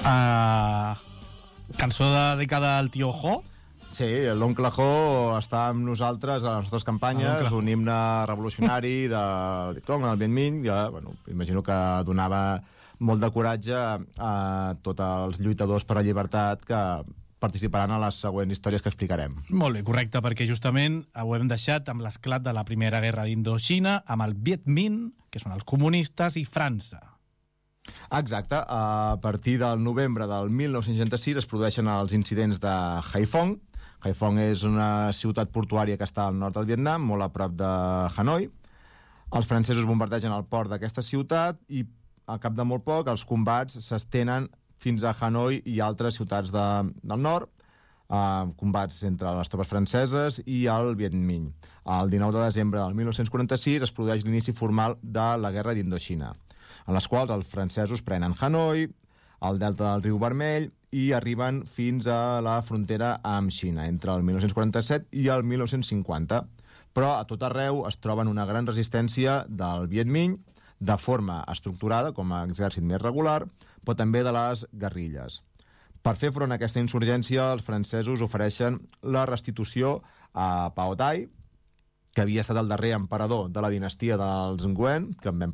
Cançó dedicada al tio Ho. Sí, l'oncle Ho està amb nosaltres a les nostres campanyes, un himne revolucionari del Vietcong, el Viet Minh, que, bueno, imagino que donava molt de coratge a tots els lluitadors per la llibertat que participaran a les següents històries que explicarem. Molt bé, correcte, perquè justament ho hem deixat amb l'esclat de la Primera Guerra d'Indoxina, amb el Viet Minh, que són els comunistes, i França. Exacte, a partir del novembre del 1966 es produeixen els incidents de Haiphong. Haiphong és una ciutat portuària que està al nord del Vietnam, molt a prop de Hanoi. Els francesos bombardegen el port d'aquesta ciutat i al cap de molt poc els combats s'estenen fins a Hanoi i altres ciutats del nord, combats entre les tropes franceses i el Viet Minh. El 19 de desembre del 1946 es produeix l'inici formal de la Guerra d'Indoxina, en les quals els francesos prenen Hanoi, el delta del riu Vermell, i arriben fins a la frontera amb Xina, entre el 1947 i el 1950. Però a tot arreu es troben una gran resistència del Viet Minh, de forma estructurada, com a exèrcit més regular, però també de les guerrilles. Per fer front a aquesta insurgència, els francesos ofereixen la restitució a Pao Tai, que havia estat el darrer emperador de la dinastia dels Nguyen, que en vam